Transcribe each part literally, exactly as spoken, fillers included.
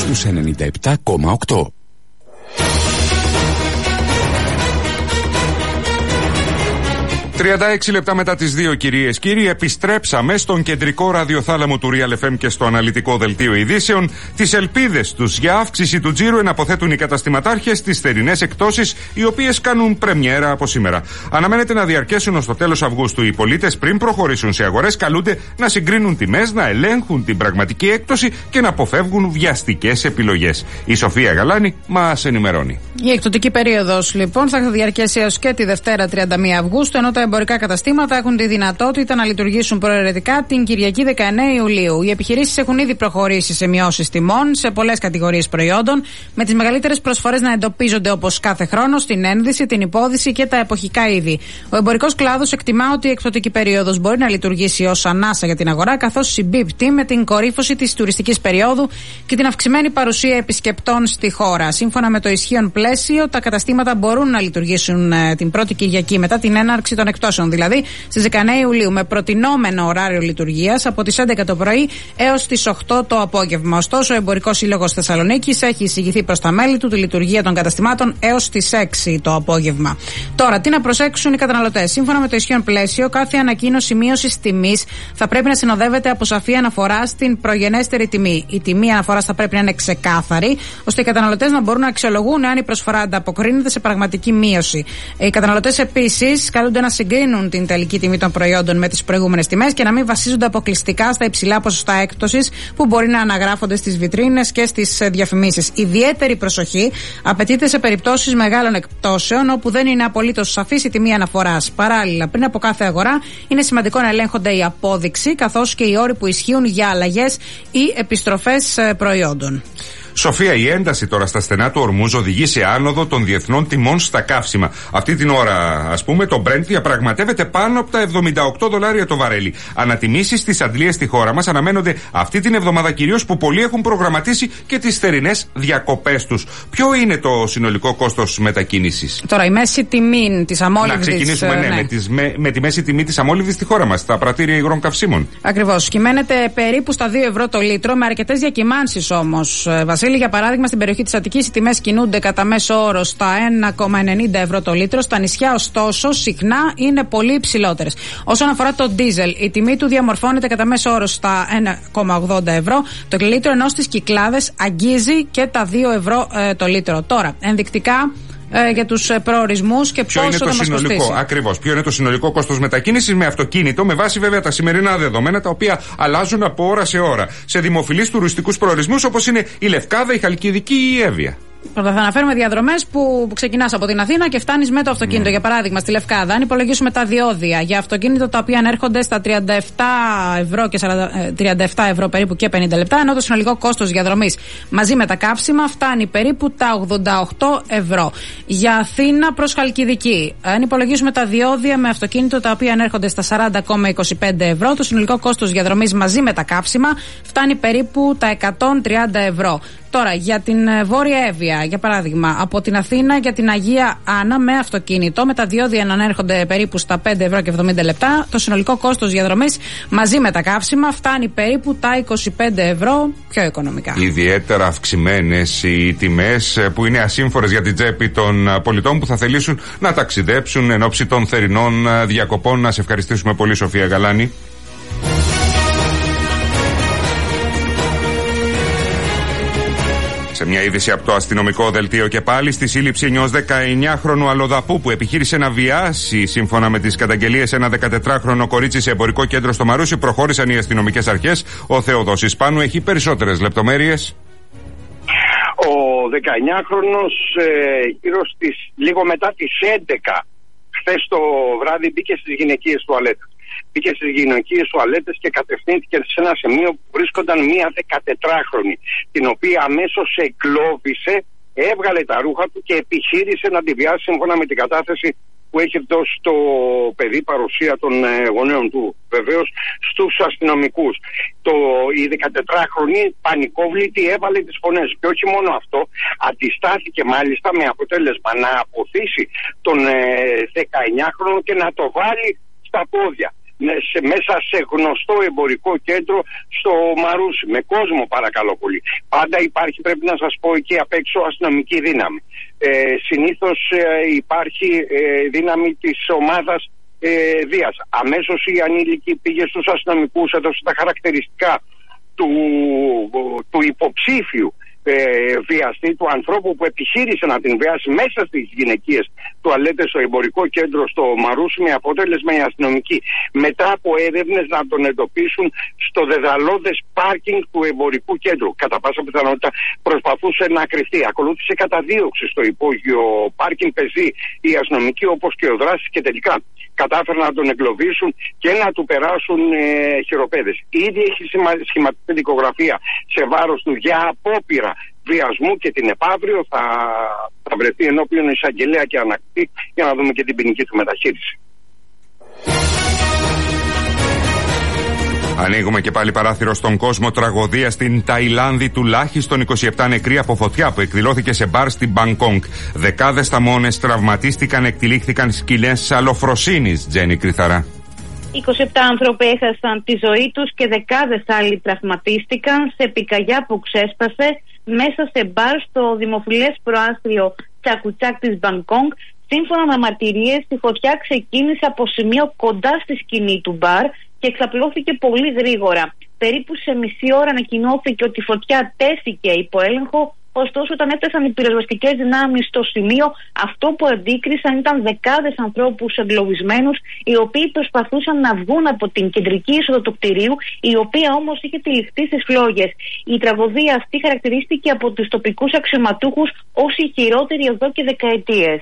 στους ενενήντα επτά κόμμα οκτώ. τριάντα έξι λεπτά μετά τις δύο, κυρίες κύριοι, επιστρέψαμε στον κεντρικό ραδιοθάλαμο του Real εφ εμ και στο αναλυτικό δελτίο ειδήσεων. Τις ελπίδες τους για αύξηση του τζίρου εναποθέτουν οι καταστηματάρχες στις θερινές εκτόσεις, οι οποίες κάνουν πρεμιέρα από σήμερα. Αναμένεται να διαρκέσουν ως το τέλος Αυγούστου. Οι πολίτες, πριν προχωρήσουν σε αγορές, καλούνται να συγκρίνουν τιμές, να ελέγχουν την πραγματική έκπτωση και να αποφεύγουν βιαστικές επιλογές. Η Σοφία Γαλάνη μας ενημερώνει. Η εκπτωτική περίοδος, λοιπόν, θα διαρκέσει έως και τη Δευτέρα τριάντα μία Αυγούστου, ενώ τα εμπορικά καταστήματα έχουν τη δυνατότητα να λειτουργήσουν προαιρετικά την Κυριακή δεκαεννέα Ιουλίου. Οι επιχειρήσεις έχουν ήδη προχωρήσει σε μειώσεις τιμών σε πολλές κατηγορίες προϊόντων, με τις μεγαλύτερες προσφορές να εντοπίζονται όπως κάθε χρόνο στην ένδυση, την υπόδυση και τα εποχικά είδη. Ο εμπορικός κλάδος εκτιμά ότι η εκπτωτική περίοδος μπορεί να λειτουργήσει ως ανάσα για την αγορά, καθώς συμπίπτει με την κορύφωση της τουριστικής περίοδου και την αυξημένη παρουσία επισκεπτών στη χώρα. Σύμφωνα με το ισχύον πλαίσιο, τα καταστήματα μπορούν να λειτουργήσουν ε, την πρώτη Κυριακή μετά την έναρξη των εκτόσεων, δηλαδή στις δεκαεννέα Ιουλίου, με προτινόμενο ωράριο λειτουργίας από τις έντεκα το πρωί έως τις οκτώ το απόγευμα. Ωστόσο, ο Εμπορικός Σύλλογος Θεσσαλονίκης έχει εισηγηθεί προς τα μέλη του τη λειτουργία των καταστημάτων έως τις έξι το απόγευμα. Τώρα, τι να προσέξουν οι καταναλωτές. Σύμφωνα με το ισχύον πλαίσιο, κάθε ανακοίνωση μείωσης τιμής θα πρέπει να συνοδεύεται από σαφή αναφορά στην προγενέστερη τιμή. Η τιμή αναφοράς θα πρέπει να είναι ξεκάθαρη, ώστε οι καταναλωτές να μπορούν να αξιολογούν αν η προσφορά ανταποκρίνεται σε πραγματική μείωση. Οι καταναλωτές επίσης καλούνται να συγκρίνουν την τελική τιμή των προϊόντων με τις προηγούμενες τιμές και να μην βασίζονται αποκλειστικά στα υψηλά ποσοστά έκπτωσης που μπορεί να αναγράφονται στις βιτρίνες και στις διαφημίσεις. Ιδιαίτερη προσοχή απαιτείται σε περιπτώσεις μεγάλων εκπτώσεων όπου δεν είναι απολύτως σαφής η τιμή αναφοράς. Παράλληλα, πριν από κάθε αγορά, είναι σημαντικό να ελέγχονται η απόδειξη καθώς και οι όροι που ισχύουν για αλλαγές ή επιστροφές προϊόντων. Σοφία, η ένταση τώρα στα στενά του Ορμούζ οδηγεί σε άνοδο των διεθνών τιμών στα καύσιμα. Αυτή την ώρα, ας πούμε, το Brent διαπραγματεύεται πάνω από τα εβδομήντα οκτώ δολάρια το βαρέλι. Ανατιμήσεις στις αντλίες στη χώρα μας αναμένονται αυτή την εβδομάδα, κυρίως που πολλοί έχουν προγραμματίσει και τις θερινές διακοπές τους. Ποιο είναι το συνολικό κόστος μετακίνησης? Τώρα, η μέση τιμή της αμόλυβδης. Να ξεκινήσουμε, ναι, ναι. Με, τις, με, με τη μέση τιμή της αμόλυβδης στη χώρα μας, στα πρατήρια υγρών καυσίμων. Ακριβώς. Κυμαίνεται περίπου στα δύο ευρώ το λίτρο, με αρκετές διακυμάνσεις όμως, Βασίλη. Για παράδειγμα, στην περιοχή της Αττικής οι τιμές κινούνται κατά μέσο όρο στα ένα κόμμα ενενήντα ευρώ το λίτρο. Στα νησιά, ωστόσο, συχνά είναι πολύ υψηλότερες. Όσον αφορά το ντίζελ, η τιμή του διαμορφώνεται κατά μέσο όρο στα ένα κόμμα ογδόντα ευρώ το λίτρο, ενώ στις Κυκλάδες αγγίζει και τα δύο ευρώ ε, το λίτρο. Τώρα, ενδεικτικά ε, για τους προορισμούς και ποιο πόσο είναι το θα μας συνολικό, κοστίσει. ακριβώς, ποιο είναι το συνολικό κόστος μετακίνησης με αυτοκίνητο, με βάση βέβαια τα σημερινά δεδομένα, τα οποία αλλάζουν από ώρα σε ώρα, σε δημοφιλείς τουριστικούς προορισμούς όπως είναι η Λευκάδα, η Χαλκιδική ή η Εύβοια. Πρώτα θα αναφέρουμε διαδρομές που ξεκινάς από την Αθήνα και φτάνεις με το αυτοκίνητο. Mm. Για παράδειγμα, στη Λευκάδα, αν υπολογίσουμε τα διόδια για αυτοκίνητο τα οποία ανέρχονται στα τριάντα επτά ευρώ και σαράντα, τριάντα επτά ευρώ περίπου και πενήντα λεπτά, ενώ το συνολικό κόστος διαδρομής μαζί με τα καύσιμα φτάνει περίπου τα ογδόντα οκτώ ευρώ. Για Αθήνα προς Χαλκιδική, αν υπολογίσουμε τα διόδια με αυτοκίνητο τα οποία ανέρχονται στα σαράντα κόμμα είκοσι πέντε ευρώ, το συνολικό κόστος διαδρομής μαζί με τα καύσιμα φτάνει περίπου τα εκατόν τριάντα ευρώ. Τώρα, για την Βόρεια Εύβοια, για παράδειγμα, από την Αθήνα για την Αγία Άννα με αυτοκίνητο, με τα διόδια να ανέρχονται περίπου στα πέντε ευρώ και εβδομήντα λεπτά, το συνολικό κόστος διαδρομής μαζί με τα καύσιμα φτάνει περίπου τα είκοσι πέντε ευρώ πιο οικονομικά. Ιδιαίτερα αυξημένες οι τιμές που είναι ασύμφορες για την τσέπη των πολιτών που θα θελήσουν να ταξιδέψουν εν ώψη των θερινών διακοπών. Να σε ευχαριστήσουμε πολύ, Σοφία Γαλάνη. Σε μια είδηση από το αστυνομικό δελτίο και πάλι, στη σύλληψη ενός δεκαεννιάχρονου αλλοδαπού που επιχείρησε να βιάσει, σύμφωνα με τις καταγγελίες, ένα δεκατετράχρονο κορίτσι σε εμπορικό κέντρο στο Μαρούσι, προχώρησαν οι αστυνομικές αρχές. Ο Θεοδόσης Πάνου έχει περισσότερες λεπτομέρειες. Ο δεκαεννιάχρονος ε, γύρω στις, λίγο μετά τις έντεκα χθες το βράδυ μπήκε στις γυναικείες τουαλέτες. Μπήκε στις γυναικείες τουαλέτες και κατευθύνθηκε σε ένα σημείο που βρίσκονταν μία δεκατετράχρονη, την οποία αμέσως εγκλώβησε, έβγαλε τα ρούχα του και επιχείρησε να τη βιάσει, σύμφωνα με την κατάθεση που έχει δώσει το παιδί, παρουσία των γονέων του βεβαίως στους αστυνομικούς. Το, η δεκατετράχρονη πανικόβλητη έβαλε τις φωνές και όχι μόνο αυτό, αντιστάθηκε μάλιστα με αποτέλεσμα να αποθήσει τον ε, δεκαεννιάχρονο και να το βάλει στα πόδια. σε, μέσα σε γνωστό εμπορικό κέντρο στο Μαρούσι, με κόσμο παρακαλώ πολύ. Πάντα υπάρχει, πρέπει να σας πω, εκεί απ' έξω αστυνομική δύναμη. Ε, συνήθως ε, υπάρχει ε, δύναμη της ομάδας ε, Δίας. Αμέσως η ανήλικη πήγε στους αστυνομικούς, έδωσε τα χαρακτηριστικά του, του υποψήφιου ε, βιαστή, του ανθρώπου που επιχείρησε να την βιάσει μέσα στις γυναικείες τουαλέτες στο εμπορικό κέντρο στο Μαρούσι, με αποτέλεσμα οι αστυνομικοί μετά από έρευνες να τον εντοπίσουν στο δεδαλώδες πάρκινγκ του εμπορικού κέντρου. Κατά πάσα πιθανότητα προσπαθούσε να κρυφτεί. Ακολούθησε καταδίωξη στο υπόγειο πάρκινγκ πεζή οι αστυνομικοί, όπως και ο δράστης, και τελικά κατάφεραν να τον εγκλωβίσουν και να του περάσουν ε, χειροπέδες. Ήδη έχει σχηματιστεί δικογραφία σε βάρος του για απόπειρα βιασμού και την επαύριο θα, θα βρεθεί ενώπιον εισαγγελέα και ανακτή για να δούμε και την ποινική του μεταχείριση. Ανοίγουμε και πάλι παράθυρο στον κόσμο. Τραγωδία στην Ταϊλάνδη. Τουλάχιστον είκοσι επτά νεκροί από φωτιά που εκδηλώθηκε σε μπαρ στην Μπανκόκ. Δεκάδες θαμώνες τραυματίστηκαν, εκτυλίχθηκαν σκηνές αλλοφροσύνης. Τζένι Κρυθαρά. είκοσι επτά άνθρωποι έχασαν τη ζωή τους και δεκάδες άλλοι τραυματίστηκαν σε πυρκαγιά που ξέσπασε μέσα σε μπαρ στο δημοφιλές προάστριο Τσακουτσάκ της Μπανκόκ. Σύμφωνα με μαρτυρίες, η φωτιά ξεκίνησε από σημείο κοντά στη σκηνή του μπαρ και εξαπλώθηκε πολύ γρήγορα. Περίπου σε μισή ώρα ανακοινώθηκε ότι η φωτιά τέθηκε υπό έλεγχο, ωστόσο όταν έφτασαν οι πυροσβεστικές δυνάμεις στο σημείο, αυτό που αντίκρισαν ήταν δεκάδες ανθρώπους εγκλωβισμένους, οι οποίοι προσπαθούσαν να βγουν από την κεντρική είσοδο του κτηρίου, η οποία όμως είχε τυλιχτεί στις φλόγες. Η τραγωδία αυτή χαρακτηρίστηκε από τους τοπικούς αξιωματούχους ως η χειρότερη εδώ και δεκαετίες.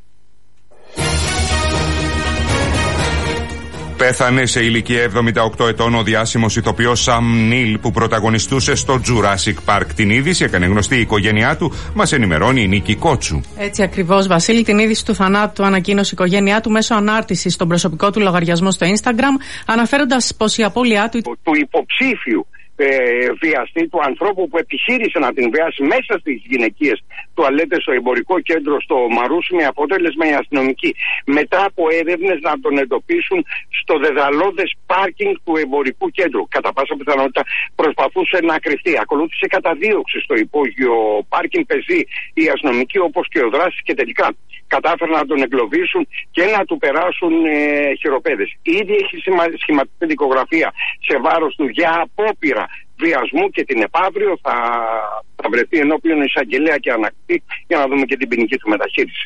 Πέθανε σε ηλικία εβδομήντα οκτώ ετών ο διάσημος ηθοποιός Σαμ Νίλ που πρωταγωνιστούσε στο Jurassic Park. Την είδηση έκανε γνωστή η οικογένειά του, μας ενημερώνει η Νίκη Κότσου. Έτσι ακριβώς, Βασίλη, την είδηση του θανάτου ανακοίνωσε η οικογένειά του μέσω ανάρτησης στον προσωπικό του λογαριασμό στο Instagram, αναφέροντας πως η απώλειά του. του υποψήφιου ε, βιαστή, του ανθρώπου που επιχείρησε να την βιάσει μέσα στις γυναικείες τουαλέτες στο εμπορικό κέντρο στο Μαρούσι, με αποτέλεσμα οι αστυνομικοί μετά από έρευνες να τον εντοπίσουν στο δεδαλώδες πάρκινγκ του εμπορικού κέντρου. Κατά πάσα πιθανότητα προσπαθούσε να κρυφτεί. Ακολούθησε καταδίωξη στο υπόγειο πάρκινγκ πεζή οι αστυνομικοί, όπως και ο δράστης, και τελικά κατάφεραν να τον εγκλωβίσουν και να του περάσουν ε, χειροπέδες. Ήδη έχει σχηματιστεί δικογραφία σε βάρος του για απόπειρα βιασμού και την επαύριο θα, θα βρεθεί ενώπιον εισαγγελέα και ανακτή για να δούμε και την ποινική του μεταχείριση.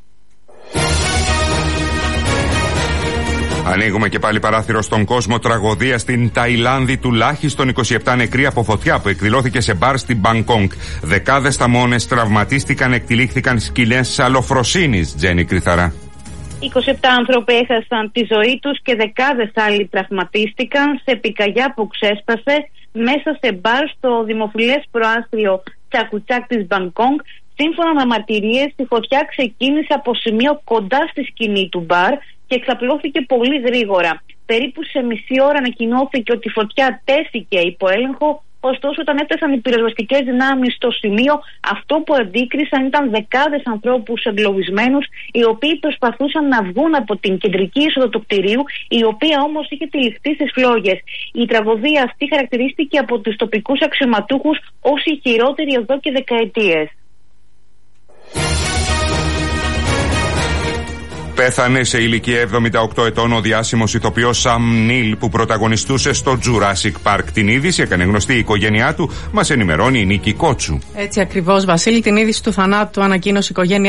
Ανοίγουμε και πάλι παράθυρο στον κόσμο. Τραγωδία στην Ταϊλάνδη. Τουλάχιστον είκοσι επτά νεκροί από φωτιά που εκδηλώθηκε σε μπαρ στην Μπανκόκ. Δεκάδες θαμώνες τραυματίστηκαν, εκτυλίχθηκαν σκηνές αλλοφροσύνης. Τζένι Κρυθαρά. είκοσι επτά άνθρωποι έχασαν τη ζωή τους και δεκάδες άλλοι τραυματίστηκαν σε πυρκαγιά που ξέσπασε μέσα σε μπαρ στο δημοφιλές προάστριο Τσακουτσάκ της Μπανκόκ. Σύμφωνα με μαρτυρίες, η φωτιά ξεκίνησε από σημείο κοντά στη σκηνή του μπαρ και εξαπλώθηκε πολύ γρήγορα. Περίπου σε μισή ώρα ανακοινώθηκε ότι η φωτιά τέθηκε υπό έλεγχο, ωστόσο όταν έφτασαν οι πυροσβεστικές δυνάμεις στο σημείο, αυτό που αντίκρισαν ήταν δεκάδες ανθρώπους εγκλωβισμένους, οι οποίοι προσπαθούσαν να βγουν από την κεντρική είσοδο του κτηρίου, η οποία όμως είχε τυλιχτεί στις φλόγες. Η τραγωδία αυτή χαρακτηρίστηκε από τους τοπικούς αξιωματούχους ως η χειρότερη εδώ και δεκαετίες. Πέθανε σε ηλικία εβδομήντα οκτώ ετών ο διάσημος ηθοποιός Σαμ Νίλ που πρωταγωνιστούσε στο Jurassic Park. Την είδηση έκανε γνωστή η οικογένειά του, μας ενημερώνει η Νίκη Κότσου. Έτσι ακριβώς, Βασίλη, την είδηση του θανάτου ανακοίνωσε η οικογένειά